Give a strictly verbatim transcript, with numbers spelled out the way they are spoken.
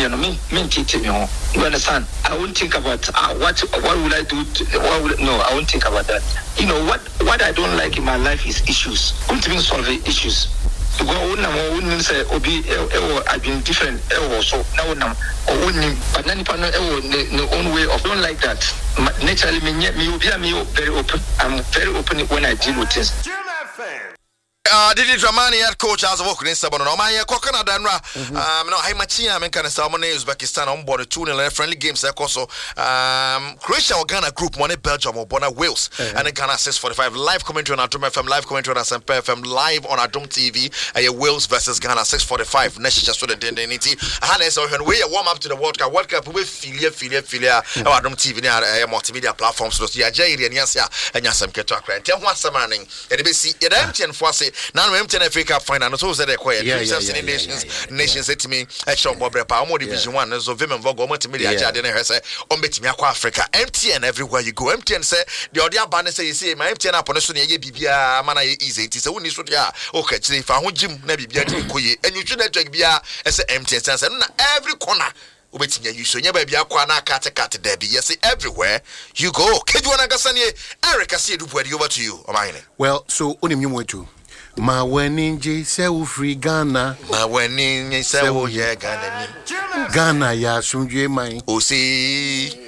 you know, me, me, me, you understand? I won't think about uh, what what will I do? To, what will, no, I won't think about that. You know what? What I don't like in my life is issues. I want to solve the issues. Because I wouldn't say Obi, I've been different. So now, now, but then no own way of don't like that. Naturally, me, me, me, very open. I'm very open when I deal with things. Uh, Didi Dramani head coach as a work in Sabon. No, my Kokana Danra. Um, no, I'm Machia, I'm kind of Salmon, Uzbekistan on board two nil friendly games. Also, um, Croatia or Ghana group, money Belgium or Bona Wales, and the Ghana six forty-five live commentary on Adom F M, live commentary on S M P F M, live on Adom T V. And Wales versus Ghana six forty-five. Next, just with the Dendenity. Hannah is when we warm up to the World Cup. World Cup with Filia, Filia, Filia, Adom T V, and multimedia platforms. So, yeah, Jay and Yasia and Yasam Ketua. Tell one summoning, and they see it empty and force. Now we empty Africa Cup final. So said they quiet. Yeah, yeah, yeah, nations, yeah, yeah, nations said to me, "I shall Bob Repa, more Division One." So Vim and Vogo multimedia. I didn't say, "On bet me Africa." Empty and everywhere you go. Empty and say the audio banner say you see my empty and up on the Sunday. Ye bibia mana easy. It is a winning so yeah. Okay, today if I want Jim, maybe bibia to kuye. And you shouldn't take bia as empty and say every corner. Waiting you so never be a quana cat cat debbie. Yes, everywhere you go. Kedwana Gassani, Eric, I see you over to you. Well, so only you want to. Ma weninje se u free Ghana. Ma weninje se u ye Ghana. Ghana ya sunje mai. O si